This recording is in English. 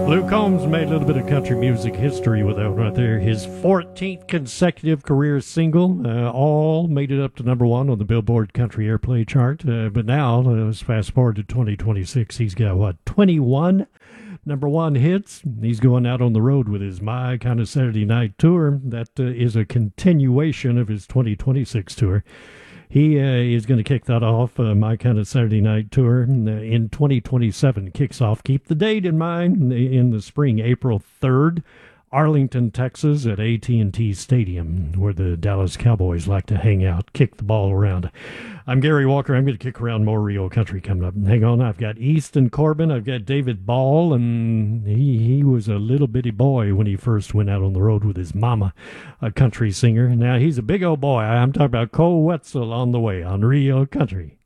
Luke Combs made a little bit of country music history with that one right there. His 14th consecutive career single, all made it up to number one on the Billboard Country Airplay chart. But now, let's fast forward to 2026. He's got, 21 number one hits. He's going out on the road with his My Kind of Saturday Night tour. That is a continuation of his 2026 tour. He is going to kick that off, My Kind of Saturday Night Tour, in 2027. Kicks off, keep the date in mind, in the spring, April 3rd, Arlington, Texas, at AT&T Stadium, where the Dallas Cowboys like to hang out, kick the ball around. I'm Gary Walker. I'm going to kick around more Rio country coming up. Hang on, I've got Easton Corbin. I've got David Ball, and he was a little bitty boy when he first went out on the road with his mama, a country singer. Now he's a big old boy. I'm talking about Cole Wetzel on the way on Rio Country.